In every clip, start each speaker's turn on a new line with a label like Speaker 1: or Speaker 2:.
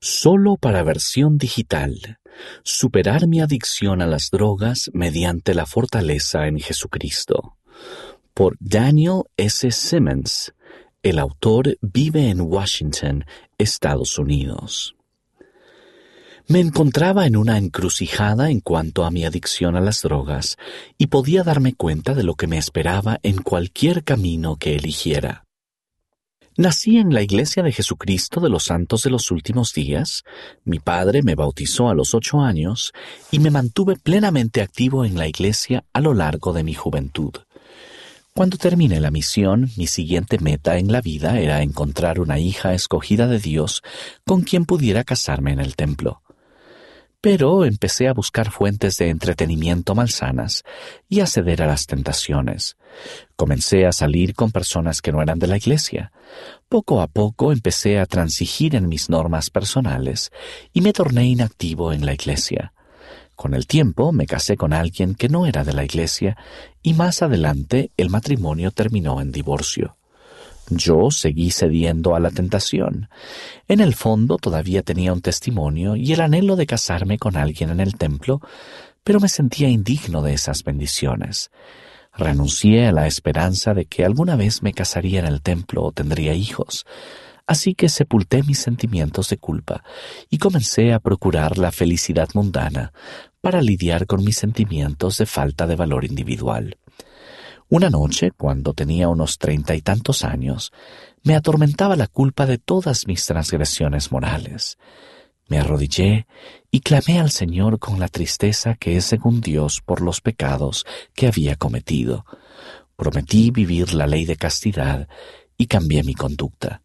Speaker 1: Solo para versión digital. Superar mi adicción a las drogas mediante la fortaleza en Jesucristo. Por Daniel S. Simmons. El autor vive en Washington, Estados Unidos. Me encontraba en una encrucijada en cuanto a mi adicción a las drogas y podía darme cuenta de lo que me esperaba en cualquier camino que eligiera. Nací en la Iglesia de Jesucristo de los Santos de los Últimos Días. Mi padre me bautizó a los 8 años y me mantuve plenamente activo en la Iglesia a lo largo de mi juventud. Cuando terminé la misión, mi siguiente meta en la vida era encontrar una hija escogida de Dios con quien pudiera casarme en el templo. Pero empecé a buscar fuentes de entretenimiento malsanas y a ceder a las tentaciones. Comencé a salir con personas que no eran de la iglesia. Poco a poco empecé a transigir en mis normas personales y me torné inactivo en la iglesia. Con el tiempo me casé con alguien que no era de la iglesia y más adelante el matrimonio terminó en divorcio. Yo seguí cediendo a la tentación. En el fondo todavía tenía un testimonio y el anhelo de casarme con alguien en el templo, pero me sentía indigno de esas bendiciones. Renuncié a la esperanza de que alguna vez me casaría en el templo o tendría hijos, así que sepulté mis sentimientos de culpa y comencé a procurar la felicidad mundana para lidiar con mis sentimientos de falta de valor individual. Una noche, cuando tenía unos 30 y tantos años, me atormentaba la culpa de todas mis transgresiones morales. Me arrodillé y clamé al Señor con la tristeza que es según Dios por los pecados que había cometido. Prometí vivir la ley de castidad y cambié mi conducta.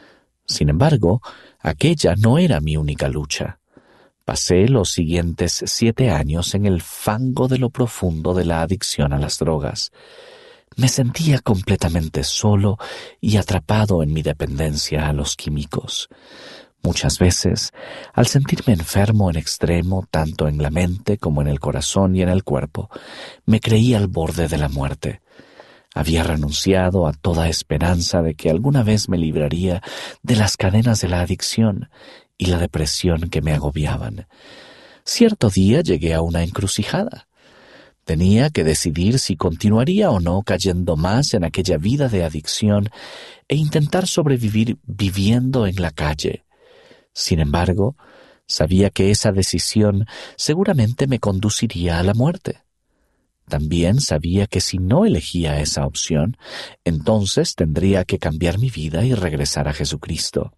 Speaker 1: Sin embargo, aquella no era mi única lucha. Pasé los siguientes 7 años en el fango de lo profundo de la adicción a las drogas. Me sentía completamente solo y atrapado en mi dependencia a los químicos. Muchas veces, al sentirme enfermo en extremo, tanto en la mente como en el corazón y en el cuerpo, me creía al borde de la muerte. Había renunciado a toda esperanza de que alguna vez me libraría de las cadenas de la adicción y la depresión que me agobiaban. Cierto día llegué a una encrucijada. Tenía que decidir si continuaría o no cayendo más en aquella vida de adicción e intentar sobrevivir viviendo en la calle. Sin embargo, sabía que esa decisión seguramente me conduciría a la muerte. También sabía que si no elegía esa opción, entonces tendría que cambiar mi vida y regresar a Jesucristo.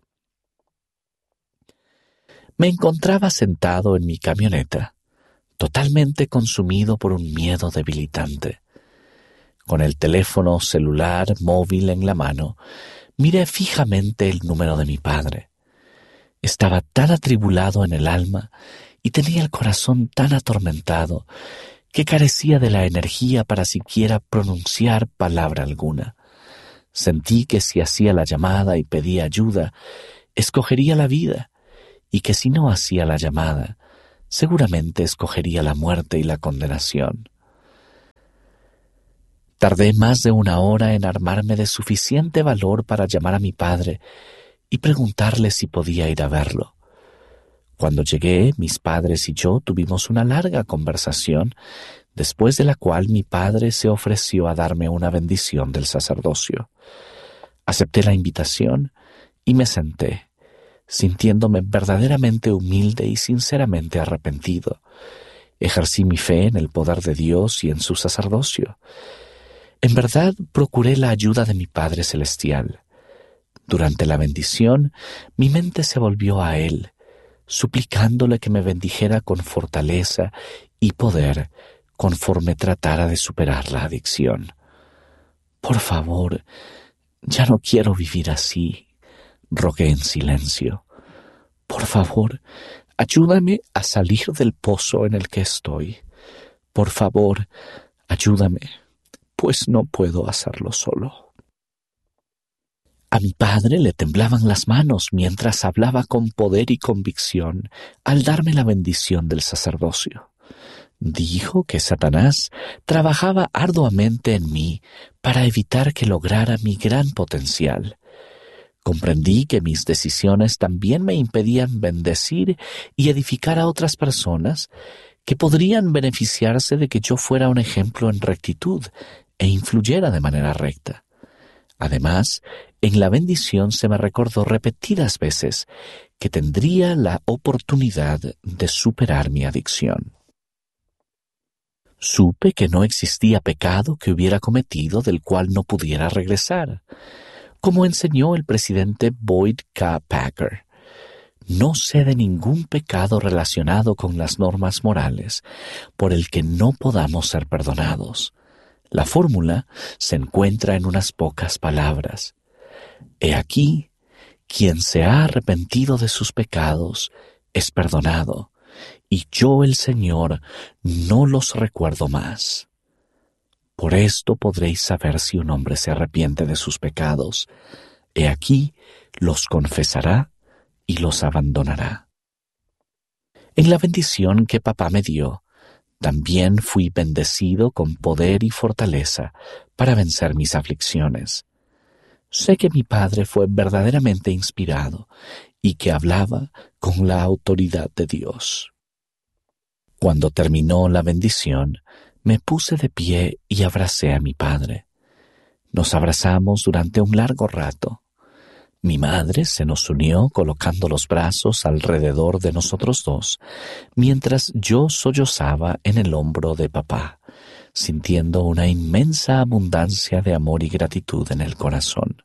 Speaker 1: Me encontraba sentado en mi camioneta, totalmente consumido por un miedo debilitante. Con el teléfono celular móvil en la mano, miré fijamente el número de mi padre. Estaba tan atribulado en el alma y tenía el corazón tan atormentado que carecía de la energía para siquiera pronunciar palabra alguna. Sentí que si hacía la llamada y pedía ayuda, escogería la vida, y que si no hacía la llamada, seguramente escogería la muerte y la condenación. Tardé más de 1 hora en armarme de suficiente valor para llamar a mi padre y preguntarle si podía ir a verlo. Cuando llegué, mis padres y yo tuvimos una larga conversación, después de la cual mi padre se ofreció a darme una bendición del sacerdocio. Acepté la invitación y me senté, sintiéndome verdaderamente humilde y sinceramente arrepentido. Ejercí mi fe en el poder de Dios y en su sacerdocio. En verdad, procuré la ayuda de mi Padre Celestial. Durante la bendición, mi mente se volvió a Él, suplicándole que me bendijera con fortaleza y poder conforme tratara de superar la adicción. Por favor, ya no quiero vivir así, rogué en silencio. Por favor, ayúdame a salir del pozo en el que estoy. Por favor, ayúdame, pues no puedo hacerlo solo. A mi padre le temblaban las manos mientras hablaba con poder y convicción al darme la bendición del sacerdocio. Dijo que Satanás trabajaba arduamente en mí para evitar que lograra mi gran potencial. Comprendí que mis decisiones también me impedían bendecir y edificar a otras personas que podrían beneficiarse de que yo fuera un ejemplo en rectitud e influyera de manera recta. Además, en la bendición se me recordó repetidas veces que tendría la oportunidad de superar mi adicción. Supe que no existía pecado que hubiera cometido del cual no pudiera regresar. Como enseñó el presidente Boyd K. Packer, no sé de ningún pecado relacionado con las normas morales por el que no podamos ser perdonados. La fórmula se encuentra en unas pocas palabras. He aquí, quien se ha arrepentido de sus pecados es perdonado, y yo, el Señor, no los recuerdo más. Por esto podréis saber si un hombre se arrepiente de sus pecados. He aquí, los confesará y los abandonará. En la bendición que papá me dio, también fui bendecido con poder y fortaleza para vencer mis aflicciones. Sé que mi padre fue verdaderamente inspirado y que hablaba con la autoridad de Dios. Cuando terminó la bendición, me puse de pie y abracé a mi padre. Nos abrazamos durante un largo rato. Mi madre se nos unió colocando los brazos alrededor de nosotros dos, mientras yo sollozaba en el hombro de papá, sintiendo una inmensa abundancia de amor y gratitud en el corazón.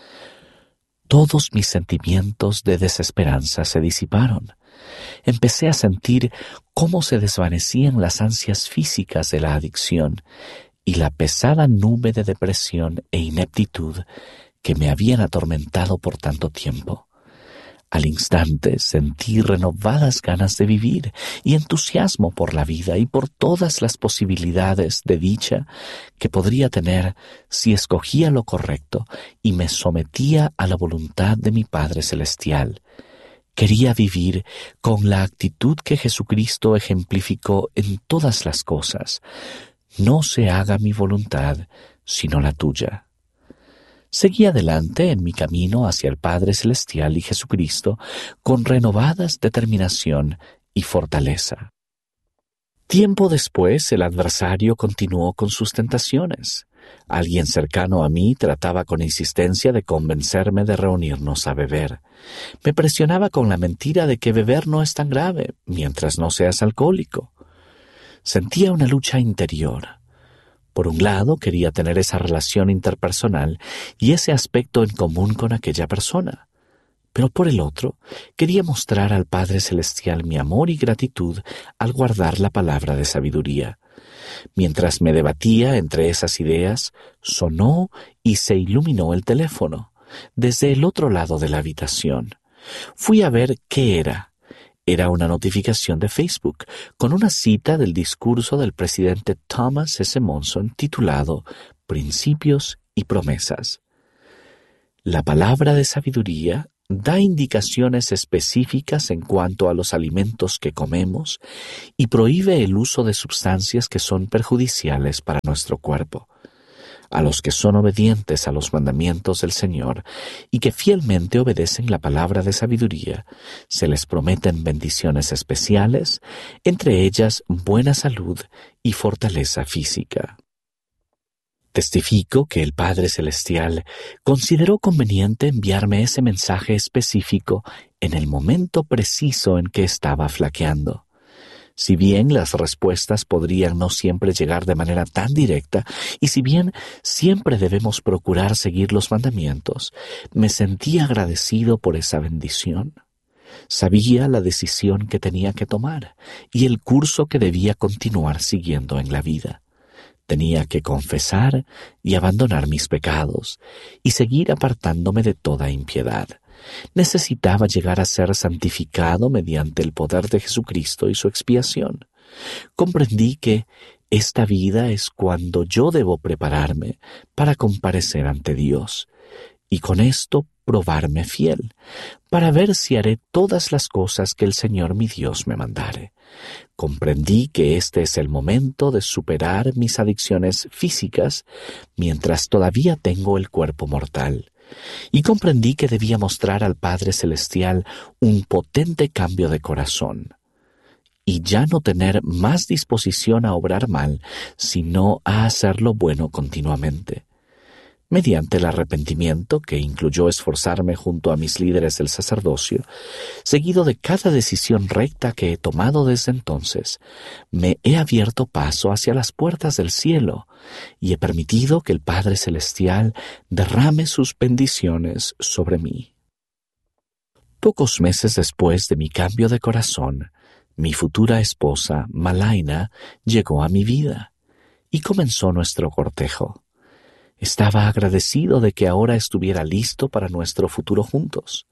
Speaker 1: Todos mis sentimientos de desesperanza se disiparon. Empecé a sentir cómo se desvanecían las ansias físicas de la adicción y la pesada nube de depresión e ineptitud que me habían atormentado por tanto tiempo. Al instante sentí renovadas ganas de vivir y entusiasmo por la vida y por todas las posibilidades de dicha que podría tener si escogía lo correcto y me sometía a la voluntad de mi Padre Celestial. Quería vivir con la actitud que Jesucristo ejemplificó en todas las cosas. No se haga mi voluntad, sino la tuya. Seguí adelante en mi camino hacia el Padre Celestial y Jesucristo con renovadas determinación y fortaleza. Tiempo después, el adversario continuó con sus tentaciones. Alguien cercano a mí trataba con insistencia de convencerme de reunirnos a beber. Me presionaba con la mentira de que beber no es tan grave mientras no seas alcohólico. Sentía una lucha interior. Por un lado, quería tener esa relación interpersonal y ese aspecto en común con aquella persona. Pero por el otro, quería mostrar al Padre Celestial mi amor y gratitud al guardar la palabra de sabiduría. Mientras me debatía entre esas ideas, sonó y se iluminó el teléfono, desde el otro lado de la habitación. Fui a ver qué era. Era una notificación de Facebook con una cita del discurso del presidente Thomas S. Monson titulado Principios y Promesas. La palabra de sabiduría da indicaciones específicas en cuanto a los alimentos que comemos y prohíbe el uso de sustancias que son perjudiciales para nuestro cuerpo. A los que son obedientes a los mandamientos del Señor y que fielmente obedecen la palabra de sabiduría, se les prometen bendiciones especiales, entre ellas buena salud y fortaleza física. Testifico que el Padre Celestial consideró conveniente enviarme ese mensaje específico en el momento preciso en que estaba flaqueando. Si bien las respuestas podrían no siempre llegar de manera tan directa, y si bien siempre debemos procurar seguir los mandamientos, me sentía agradecido por esa bendición. Sabía la decisión que tenía que tomar y el curso que debía continuar siguiendo en la vida. Tenía que confesar y abandonar mis pecados y seguir apartándome de toda impiedad. Necesitaba llegar a ser santificado mediante el poder de Jesucristo y su expiación. Comprendí que esta vida es cuando yo debo prepararme para comparecer ante Dios y con esto probarme fiel, para ver si haré todas las cosas que el Señor mi Dios me mandare. Comprendí que este es el momento de superar mis adicciones físicas mientras todavía tengo el cuerpo mortal, y comprendí que debía mostrar al Padre Celestial un potente cambio de corazón, y ya no tener más disposición a obrar mal, sino a hacer lo bueno continuamente. Mediante el arrepentimiento, que incluyó esforzarme junto a mis líderes del sacerdocio, seguido de cada decisión recta que he tomado desde entonces, me he abierto paso hacia las puertas del cielo y he permitido que el Padre Celestial derrame sus bendiciones sobre mí. Pocos meses después de mi cambio de corazón, mi futura esposa, Malaina, llegó a mi vida y comenzó nuestro cortejo. Estaba agradecido de que ahora estuviera listo para nuestro futuro juntos.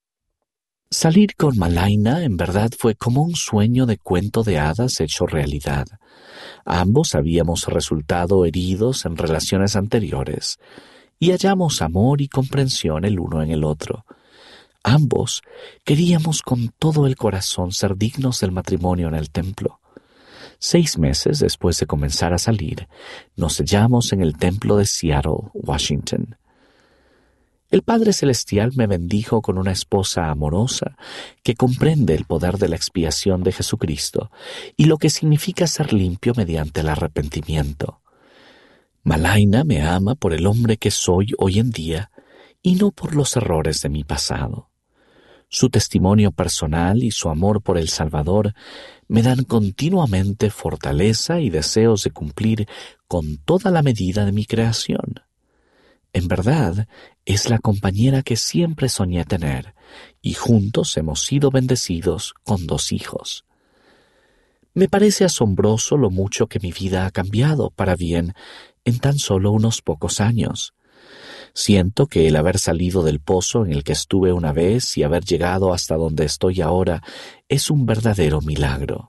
Speaker 1: Salir con Malaina en verdad fue como un sueño de cuento de hadas hecho realidad. Ambos habíamos resultado heridos en relaciones anteriores y hallamos amor y comprensión el uno en el otro. Ambos queríamos con todo el corazón ser dignos del matrimonio en el templo. 6 meses después de comenzar a salir, nos hallamos en el templo de Seattle, Washington. El Padre Celestial me bendijo con una esposa amorosa que comprende el poder de la expiación de Jesucristo y lo que significa ser limpio mediante el arrepentimiento. Malaina me ama por el hombre que soy hoy en día y no por los errores de mi pasado. Su testimonio personal y su amor por el Salvador me dan continuamente fortaleza y deseos de cumplir con toda la medida de mi creación. En verdad, es la compañera que siempre soñé tener, y juntos hemos sido bendecidos con 2 hijos. Me parece asombroso lo mucho que mi vida ha cambiado para bien en tan solo unos pocos años. Siento que el haber salido del pozo en el que estuve una vez y haber llegado hasta donde estoy ahora es un verdadero milagro.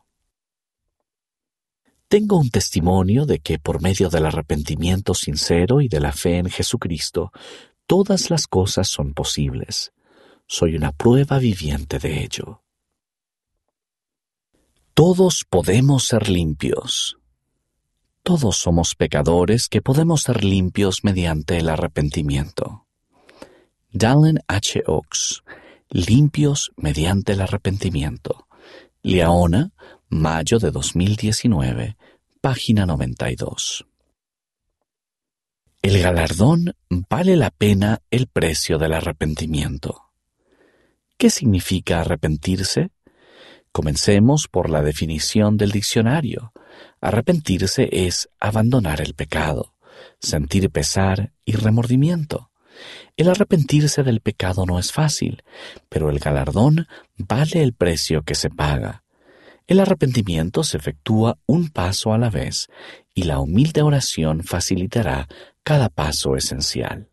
Speaker 1: Tengo un testimonio de que por medio del arrepentimiento sincero y de la fe en Jesucristo, todas las cosas son posibles. Soy una prueba viviente de ello. Todos podemos ser limpios. Todos somos pecadores que podemos ser limpios mediante el arrepentimiento. Dallin H. Oaks, Limpios mediante el arrepentimiento. Liaona, mayo de 2019, página 92. El galardón vale la pena el precio del arrepentimiento. ¿Qué significa arrepentirse? Comencemos por la definición del diccionario. Arrepentirse es abandonar el pecado, sentir pesar y remordimiento. El arrepentirse del pecado no es fácil, pero el galardón vale el precio que se paga. El arrepentimiento se efectúa un paso a la vez y la humilde oración facilitará cada paso esencial.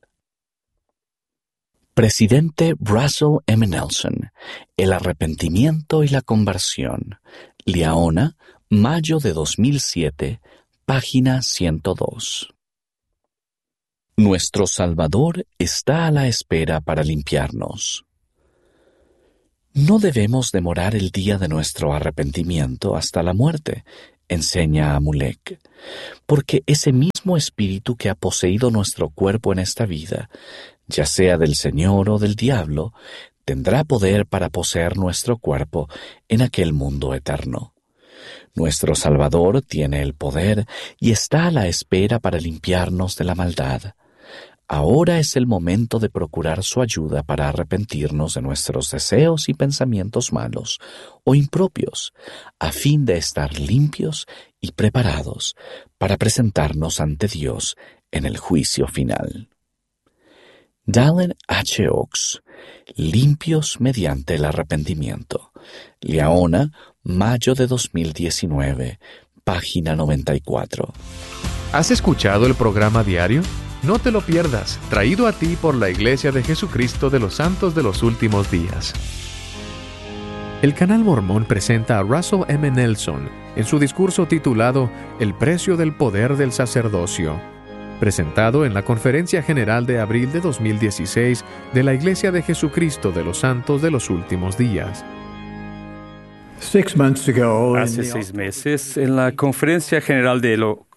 Speaker 1: Presidente Russell M. Nelson, El arrepentimiento y la conversión. Liaona, mayo de 2007, página 102. Nuestro Salvador está a la espera para limpiarnos. No debemos demorar el día de nuestro arrepentimiento hasta la muerte, enseña Amulek, porque ese mismo espíritu que ha poseído nuestro cuerpo en esta vida, ya sea del Señor o del diablo, tendrá poder para poseer nuestro cuerpo en aquel mundo eterno. Nuestro Salvador tiene el poder y está a la espera para limpiarnos de la maldad. Ahora es el momento de procurar su ayuda para arrepentirnos de nuestros deseos y pensamientos malos o impropios, a fin de estar limpios y preparados para presentarnos ante Dios en el juicio final. Dallin H. Oaks, Limpios mediante el arrepentimiento. Liaona, mayo de 2019, página 94.
Speaker 2: ¿Has escuchado el programa diario? No te lo pierdas, traído a ti por la Iglesia de Jesucristo de los Santos de los Últimos Días. El Canal Mormón presenta a Russell M. Nelson en su discurso titulado El precio del poder del sacerdocio, presentado en la Conferencia General de abril de 2016 de la Iglesia de Jesucristo de los Santos de los Últimos Días.
Speaker 3: Hace 6 meses, en la Conferencia General de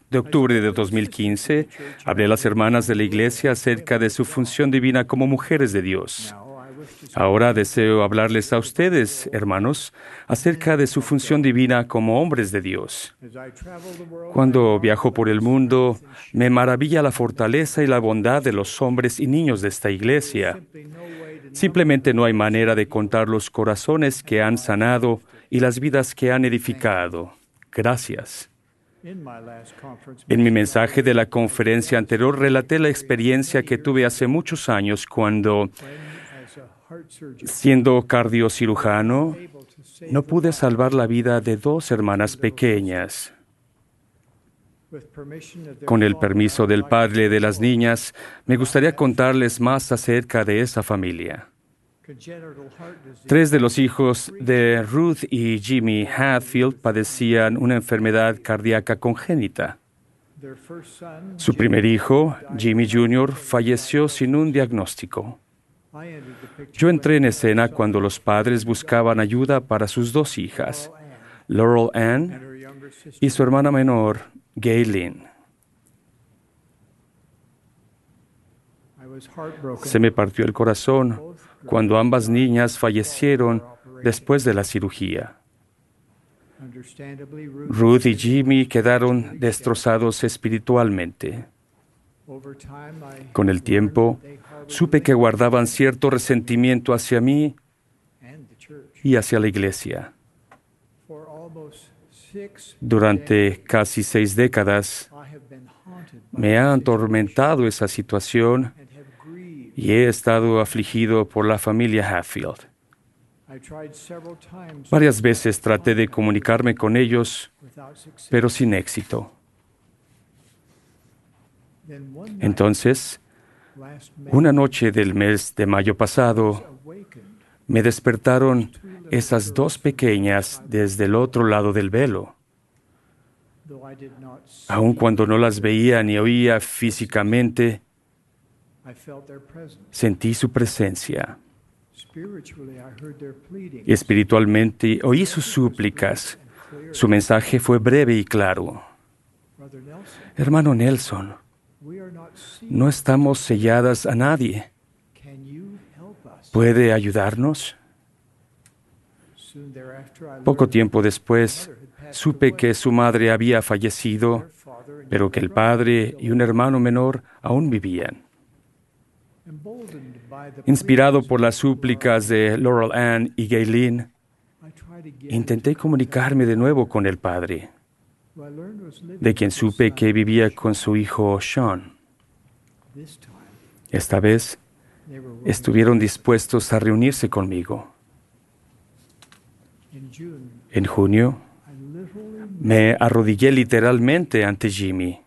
Speaker 3: de octubre de 2015, hablé a las hermanas de la Iglesia acerca de su función divina como mujeres de Dios. Ahora deseo hablarles a ustedes, hermanos, acerca de su función divina como hombres de Dios. Cuando viajo por el mundo, me maravilla la fortaleza y la bondad de los hombres y niños de esta iglesia. Simplemente no hay manera de contar los corazones que han sanado y las vidas que han edificado. Gracias. En mi mensaje de la conferencia anterior relaté la experiencia que tuve hace muchos años cuando, siendo cardiocirujano, no pude salvar la vida de 2 hermanas pequeñas. Con el permiso del padre de las niñas, me gustaría contarles más acerca de esa familia. 3 de los hijos de Ruth y Jimmy Hatfield padecían una enfermedad cardíaca congénita. Su primer hijo, Jimmy Jr., falleció sin un diagnóstico. Yo entré en escena cuando los padres buscaban ayuda para sus 2 hijas, Laurel Ann y su hermana menor, Gaylene. Se me partió el corazón cuando ambas niñas fallecieron después de la cirugía. Ruth y Jimmy quedaron destrozados espiritualmente. Con el tiempo, supe que guardaban cierto resentimiento hacia mí y hacia la iglesia. Durante casi 6 décadas, me ha atormentado esa situación y he estado afligido por la familia Hatfield. Varias veces traté de comunicarme con ellos, pero sin éxito. Entonces, una noche del mes de mayo pasado, me despertaron esas 2 pequeñas desde el otro lado del velo. Aun cuando no las veía ni oía físicamente, sentí su presencia. Espiritualmente oí sus súplicas. Su mensaje fue breve y claro. Hermano Nelson, no estamos selladas a nadie. ¿Puede ayudarnos? Poco tiempo después, supe que su madre había fallecido, pero que el padre y un hermano menor aún vivían. Inspirado por las súplicas de Laurel Ann y Gaylene, intenté comunicarme de nuevo con el padre, de quien supe que vivía con su hijo Sean. Esta vez, estuvieron dispuestos a reunirse conmigo. En junio, me arrodillé literalmente ante Jimmy,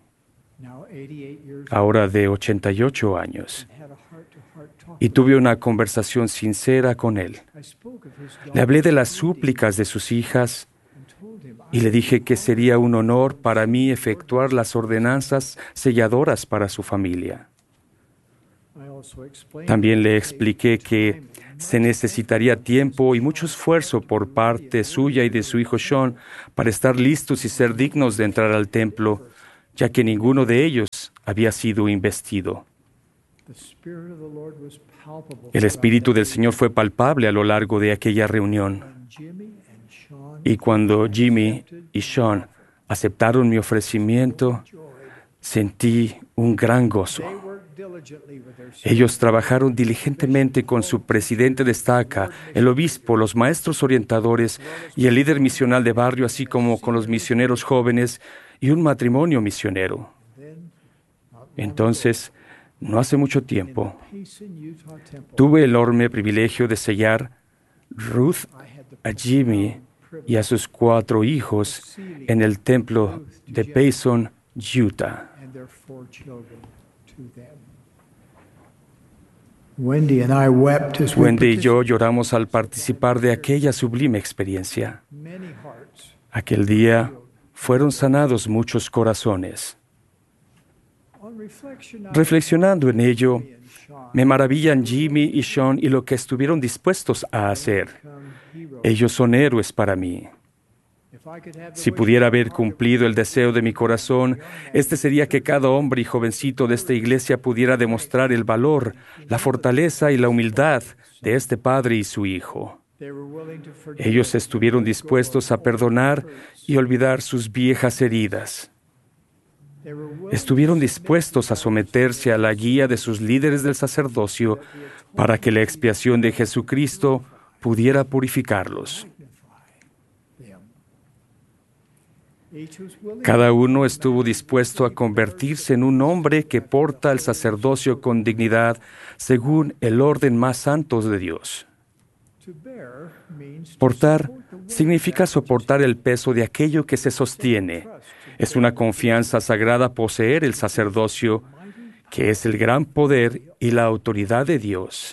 Speaker 3: ahora de 88 años, y tuve una conversación sincera con él. Le hablé de las súplicas de sus hijas y le dije que sería un honor para mí efectuar las ordenanzas selladoras para su familia. También le expliqué que se necesitaría tiempo y mucho esfuerzo por parte suya y de su hijo Sean para estar listos y ser dignos de entrar al templo, ya que ninguno de ellos había sido investido. El Espíritu del Señor fue palpable a lo largo de aquella reunión. Y cuando Jimmy y Sean aceptaron mi ofrecimiento, sentí un gran gozo. Ellos trabajaron diligentemente con su presidente de estaca, el obispo, los maestros orientadores y el líder misional de barrio, así como con los misioneros jóvenes y un matrimonio misionero. Entonces, no hace mucho tiempo, tuve el enorme privilegio de sellar Ruth, a Jimmy y a sus 4 hijos en el templo de Payson, Utah. Wendy y yo lloramos al participar de aquella sublime experiencia. Aquel día fueron sanados muchos corazones. Reflexionando en ello, me maravillan Jimmy y Sean y lo que estuvieron dispuestos a hacer. Ellos son héroes para mí. Si pudiera haber cumplido el deseo de mi corazón, este sería que cada hombre y jovencito de esta iglesia pudiera demostrar el valor, la fortaleza y la humildad de este padre y su hijo. Ellos estuvieron dispuestos a perdonar y olvidar sus viejas heridas. Estuvieron dispuestos a someterse a la guía de sus líderes del sacerdocio para que la expiación de Jesucristo pudiera purificarlos. Cada uno estuvo dispuesto a convertirse en un hombre que porta el sacerdocio con dignidad según el orden más santo de Dios. Portar significa soportar el peso de aquello que se sostiene. Es una confianza sagrada poseer el sacerdocio, que es el gran poder y la autoridad de Dios.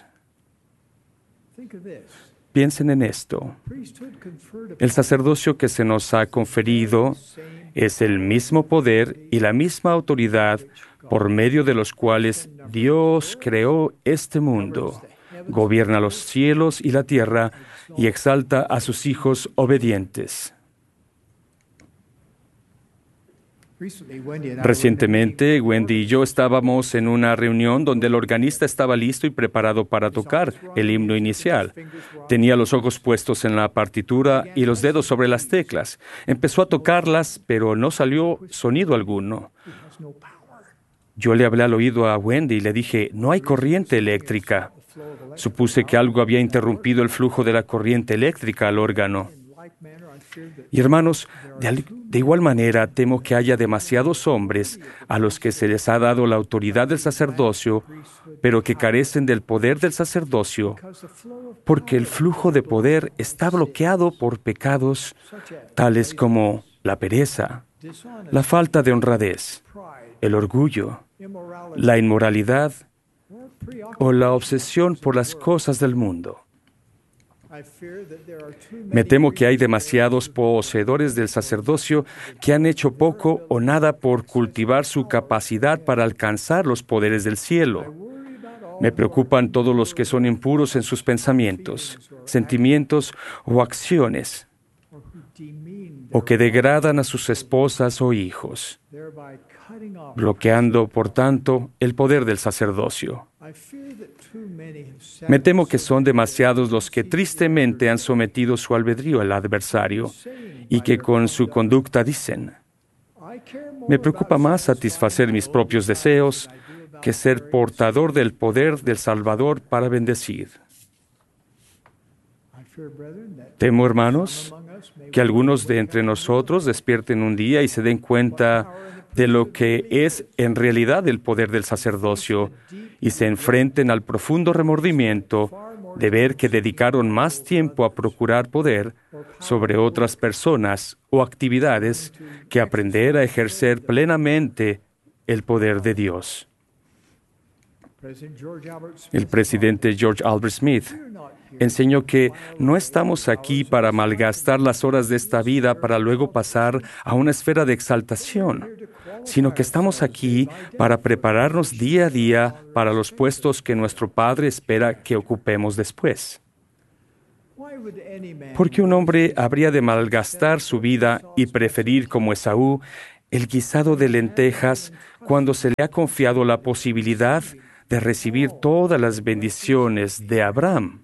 Speaker 3: Piensen en esto. El sacerdocio que se nos ha conferido es el mismo poder y la misma autoridad por medio de los cuales Dios creó este mundo, gobierna los cielos y la tierra y exalta a sus hijos obedientes. Recientemente, Wendy y yo estábamos en una reunión donde el organista estaba listo y preparado para tocar el himno inicial. Tenía los ojos puestos en la partitura y los dedos sobre las teclas. Empezó a tocarlas, pero no salió sonido alguno. Yo le hablé al oído a Wendy y le dije, no hay corriente eléctrica. Supuse que algo había interrumpido el flujo de la corriente eléctrica al órgano. Y hermanos, de igual manera temo que haya demasiados hombres a los que se les ha dado la autoridad del sacerdocio, pero que carecen del poder del sacerdocio, porque el flujo de poder está bloqueado por pecados tales como la pereza, la falta de honradez, el orgullo, la inmoralidad o la obsesión por las cosas del mundo. Me temo que hay demasiados poseedores del sacerdocio que han hecho poco o nada por cultivar su capacidad para alcanzar los poderes del cielo. Me preocupan todos los que son impuros en sus pensamientos, sentimientos o acciones, o que degradan a sus esposas o hijos, bloqueando, por tanto, el poder del sacerdocio. Me temo que son demasiados los que tristemente han sometido su albedrío al adversario y que con su conducta dicen, me preocupa más satisfacer mis propios deseos que ser portador del poder del Salvador para bendecir. Temo, hermanos, que algunos de entre nosotros despierten un día y se den cuenta de lo que es en realidad el poder del sacerdocio y se enfrenten al profundo remordimiento de ver que dedicaron más tiempo a procurar poder sobre otras personas o actividades que aprender a ejercer plenamente el poder de Dios. El presidente George Albert Smith enseñó que no estamos aquí para malgastar las horas de esta vida para luego pasar a una esfera de exaltación, sino que estamos aquí para prepararnos día a día para los puestos que nuestro Padre espera que ocupemos después. ¿Por qué un hombre habría de malgastar su vida y preferir, como Esaú, el guisado de lentejas cuando se le ha confiado la posibilidad de recibir todas las bendiciones de Abraham?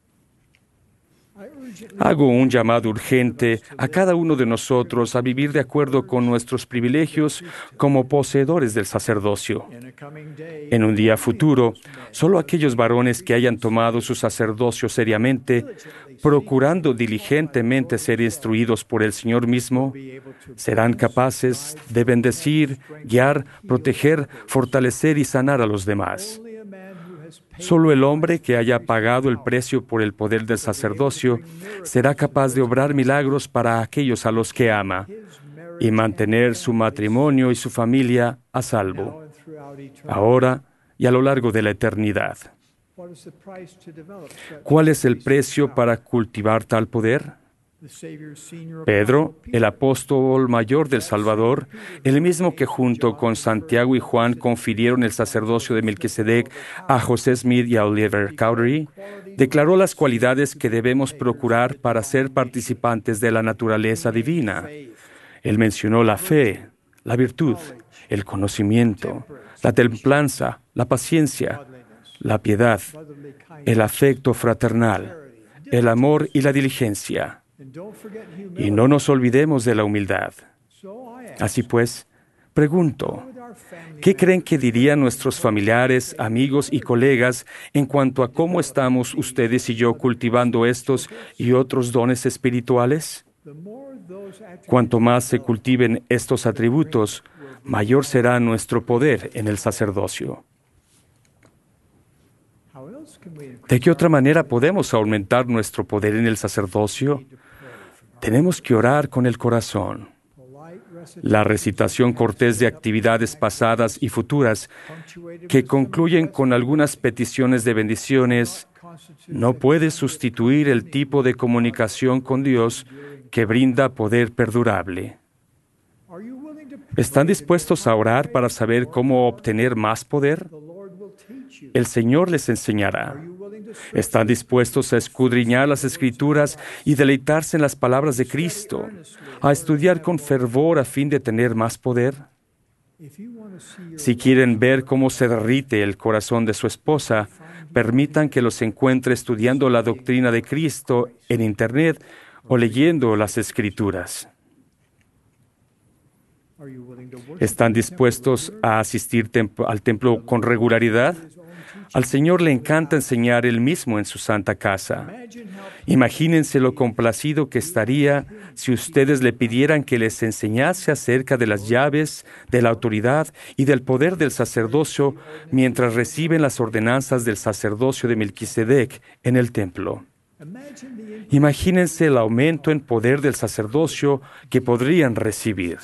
Speaker 3: Hago un llamado urgente a cada uno de nosotros a vivir de acuerdo con nuestros privilegios como poseedores del sacerdocio. En un día futuro, solo aquellos varones que hayan tomado su sacerdocio seriamente, procurando diligentemente ser instruidos por el Señor mismo, serán capaces de bendecir, guiar, proteger, fortalecer y sanar a los demás. Solo el hombre que haya pagado el precio por el poder del sacerdocio será capaz de obrar milagros para aquellos a los que ama y mantener su matrimonio y su familia a salvo, ahora y a lo largo de la eternidad. ¿Cuál es el precio para cultivar tal poder? Pedro, el apóstol mayor del Salvador, el mismo que junto con Santiago y Juan confirieron el sacerdocio de Melquisedec a José Smith y a Oliver Cowdery, declaró las cualidades que debemos procurar para ser participantes de la naturaleza divina. Él mencionó la fe, la virtud, el conocimiento, la templanza, la paciencia, la piedad, el afecto fraternal, el amor y la diligencia. Y no nos olvidemos de la humildad. Así pues, pregunto, ¿qué creen que dirían nuestros familiares, amigos y colegas en cuanto a cómo estamos ustedes y yo cultivando estos y otros dones espirituales? Cuanto más se cultiven estos atributos, mayor será nuestro poder en el sacerdocio. ¿De qué otra manera podemos aumentar nuestro poder en el sacerdocio? Tenemos que orar con el corazón. La recitación cortés de actividades pasadas y futuras que concluyen con algunas peticiones de bendiciones no puede sustituir el tipo de comunicación con Dios que brinda poder perdurable. ¿Están dispuestos a orar para saber cómo obtener más poder? El Señor les enseñará. ¿Están dispuestos a escudriñar las Escrituras y deleitarse en las palabras de Cristo, a estudiar con fervor a fin de tener más poder? Si quieren ver cómo se derrite el corazón de su esposa, permitan que los encuentre estudiando la doctrina de Cristo en Internet o leyendo las Escrituras. ¿Están dispuestos a asistir al templo con regularidad? Al Señor le encanta enseñar Él mismo en su santa casa. Imagínense lo complacido que estaría si ustedes le pidieran que les enseñase acerca de las llaves, de la autoridad y del poder del sacerdocio mientras reciben las ordenanzas del sacerdocio de Melquisedec en el templo. Imagínense el aumento en poder del sacerdocio que podrían recibir.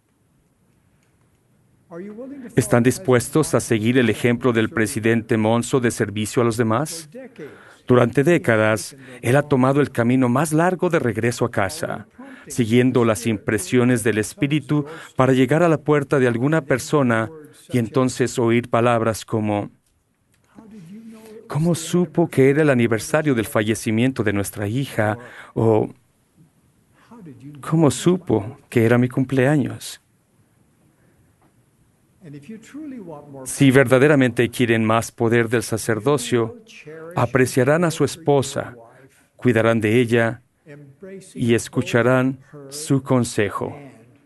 Speaker 3: ¿Están dispuestos a seguir el ejemplo del presidente Monzo de servicio a los demás? Durante décadas, él ha tomado el camino más largo de regreso a casa, siguiendo las impresiones del Espíritu para llegar a la puerta de alguna persona y entonces oír palabras como: ¿cómo supo que era el aniversario del fallecimiento de nuestra hija? O ¿cómo supo que era mi cumpleaños? Si verdaderamente quieren más poder del sacerdocio, apreciarán a su esposa, cuidarán de ella y escucharán su consejo.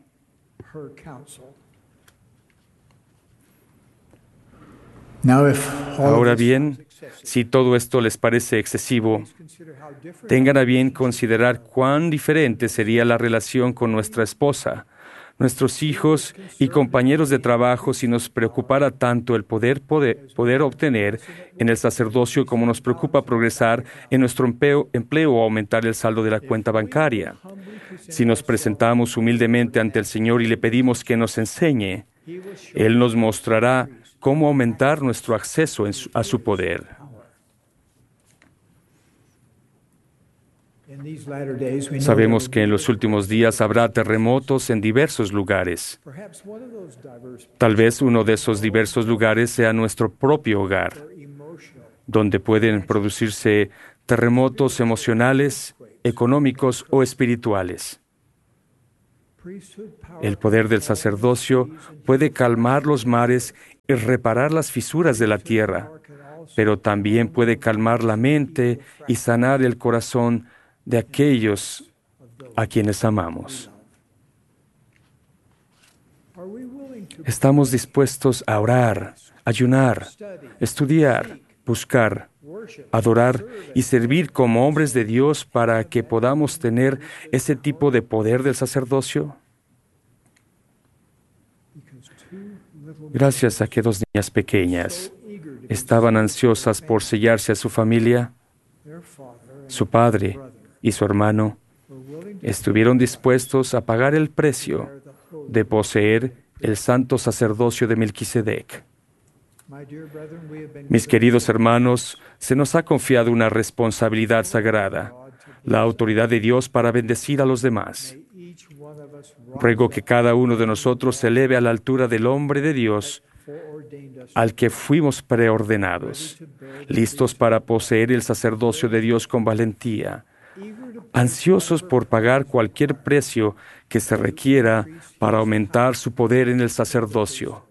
Speaker 3: Ahora bien, si todo esto les parece excesivo, tengan a bien considerar cuán diferente sería la relación con nuestra esposa, nuestros hijos y compañeros de trabajo si nos preocupara tanto el poder obtener en el sacerdocio como nos preocupa progresar en nuestro empleo o aumentar el saldo de la cuenta bancaria. Si nos presentamos humildemente ante el Señor y le pedimos que nos enseñe, Él nos mostrará cómo aumentar nuestro acceso a su poder. Sabemos que en los últimos días habrá terremotos en diversos lugares. Tal vez uno de esos diversos lugares sea nuestro propio hogar, donde pueden producirse terremotos emocionales, económicos o espirituales. El poder del sacerdocio puede calmar los mares y reparar las fisuras de la tierra, pero también puede calmar la mente y sanar el corazón de aquellos a quienes amamos. ¿Estamos dispuestos a orar, ayunar, estudiar, buscar, adorar y servir como hombres de Dios para que podamos tener ese tipo de poder del sacerdocio? Gracias a que dos niñas pequeñas estaban ansiosas por sellarse a su familia, su padre y su hermano estuvieron dispuestos a pagar el precio de poseer el santo sacerdocio de Melquisedec. Mis queridos hermanos, se nos ha confiado una responsabilidad sagrada. la autoridad de Dios para bendecir a los demás. Ruego que cada uno de nosotros se eleve a la altura del hombre de Dios al que fuimos preordenados, listos para poseer el sacerdocio de Dios con valentía, ansiosos por pagar cualquier precio que se requiera para aumentar su poder en el sacerdocio.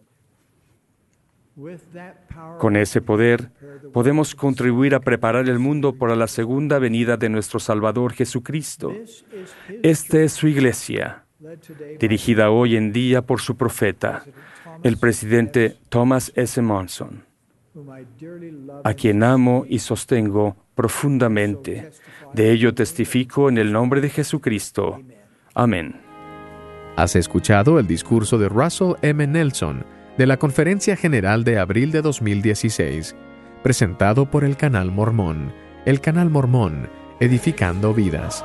Speaker 3: Con ese poder, podemos contribuir a preparar el mundo para la segunda venida de nuestro Salvador Jesucristo. Esta es su iglesia, dirigida hoy en día por su profeta, el presidente Thomas S. Monson, a quien amo y sostengo profundamente. De ello testifico en el nombre de Jesucristo. Amén.
Speaker 2: Has escuchado el discurso de Russell M. Nelson de la Conferencia General de abril de 2016, presentado por el Canal Mormón. El Canal Mormón, edificando vidas.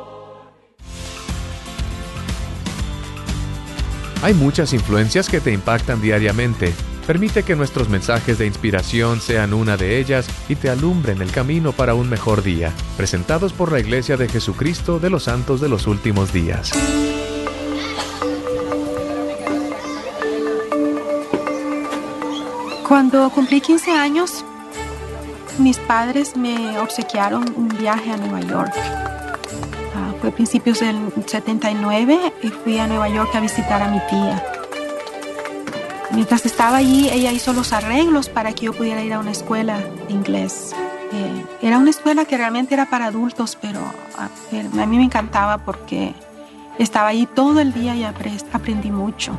Speaker 2: Hay muchas influencias que te impactan diariamente. Permite que nuestros mensajes de inspiración sean una de ellas y te alumbren el camino para un mejor día. Presentados por la Iglesia de Jesucristo de los Santos de los Últimos Días.
Speaker 4: Cuando cumplí 15 años, mis padres me obsequiaron un viaje a Nueva York. Fue a principios del 79 y fui a Nueva York a visitar a mi tía. Mientras estaba allí, ella hizo los arreglos para que yo pudiera ir a una escuela de inglés. Era una escuela que realmente era para adultos, pero a mí me encantaba porque estaba allí todo el día y aprendí mucho.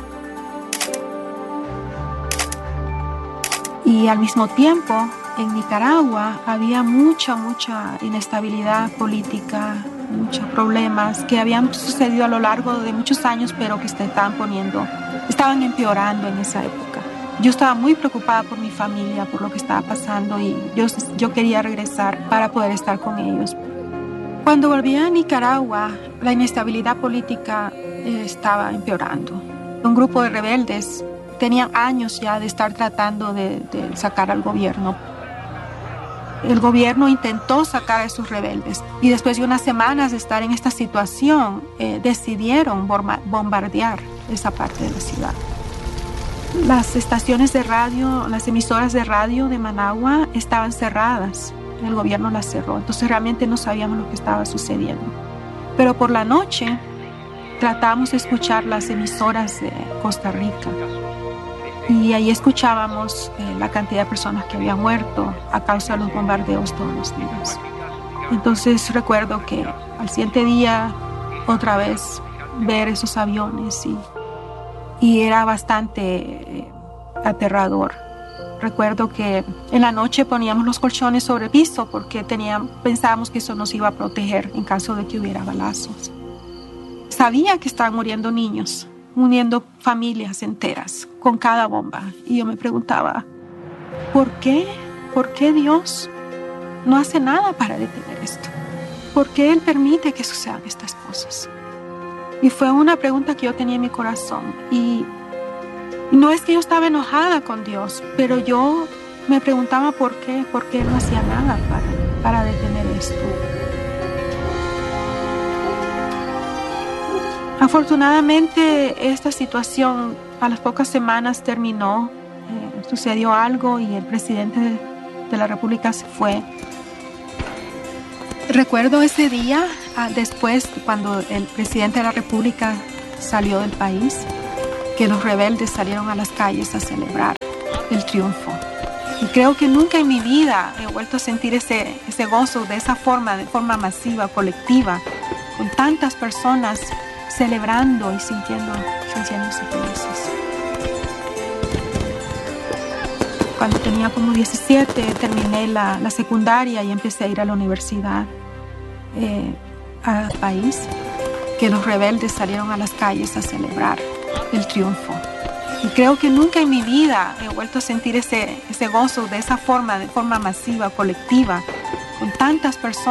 Speaker 4: Y al mismo tiempo, en Nicaragua había mucha inestabilidad política, muchos problemas que habían sucedido a lo largo de muchos años, pero que se estaban empeorando en esa época. Yo estaba muy preocupada por mi familia, por lo que estaba pasando, y yo quería regresar para poder estar con ellos. Cuando volví a Nicaragua, la inestabilidad política estaba empeorando. Un grupo de rebeldes tenían años ya de estar tratando de sacar al gobierno. El gobierno intentó sacar a esos rebeldes y después de unas semanas de estar en esta situación, decidieron bombardear esa parte de la ciudad. Las estaciones de radio, las emisoras de radio de Managua estaban cerradas. El gobierno las cerró, entonces realmente no sabíamos lo que estaba sucediendo. Pero por la noche tratamos de escuchar las emisoras de Costa Rica. Y ahí escuchábamos la cantidad de personas que habían muerto a causa de los bombardeos todos los días. Entonces recuerdo que al siguiente día, otra vez, ver esos aviones y era bastante aterrador. Recuerdo que en la noche poníamos los colchones sobre el piso porque pensábamos que eso nos iba a proteger en caso de que hubiera balazos. Sabía que estaban muriendo niños, muriendo familias enteras con cada bomba. Y yo me preguntaba, ¿por qué? ¿Por qué Dios no hace nada para detener esto? ¿Por qué Él permite que sucedan estas cosas? Y fue una pregunta que yo tenía en mi corazón. Y no es que yo estaba enojada con Dios, pero yo me preguntaba por qué Él no hacía nada para detener esto. Afortunadamente, esta situación a las pocas semanas terminó. Sucedió algo y el presidente de la República se fue. Recuerdo ese día, después, cuando el presidente de la República salió del país, que los rebeldes salieron a las calles a celebrar el triunfo. Y creo que nunca en mi vida he vuelto a sentir ese gozo de esa forma, de forma masiva, colectiva, con tantas personas celebrando y sintiéndose felices. Cuando tenía como 17, terminé la secundaria y empecé a ir a la universidad al país, que los rebeldes salieron a las calles a celebrar el triunfo. Y creo que nunca en mi vida he vuelto a sentir ese gozo de esa forma, de forma masiva, colectiva, con tantas personas